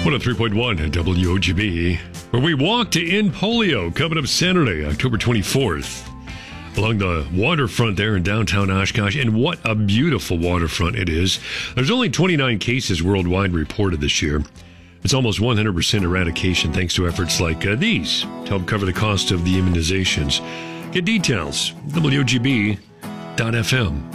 103.1 at WOGB, where we walk to end polio, coming up Saturday, October 24th, along the waterfront there in downtown Oshkosh. And what a beautiful waterfront it is. There's only 29 cases worldwide reported this year. It's almost 100% eradication thanks to efforts like these to help cover the cost of the immunizations. Get details, WOGB.FM.